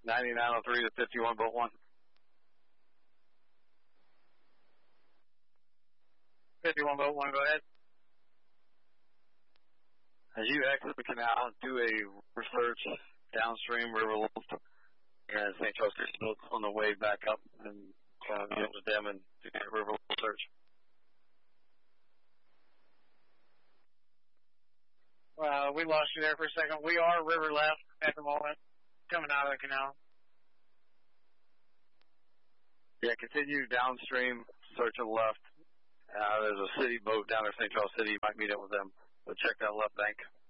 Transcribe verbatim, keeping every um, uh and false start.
ninety-nine oh three to fifty-one boat one. fifty-one boat one, go ahead. As you exit the canal, do a research downstream River Wolf and Saint Charles Station on the way back up and uh, get with them and do a River Wolf search. Uh, we lost you there for a second. We are river left at the moment, coming out of the canal. Yeah, continue downstream, search to the left. Uh, there's a city boat down there, Saint Charles City. You might meet up with them, but check that left bank.